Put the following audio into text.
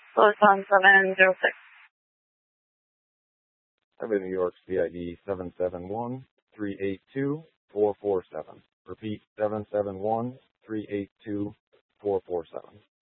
Boson 706. Highway New York CID 771-382-447. Repeat, 771-382-447.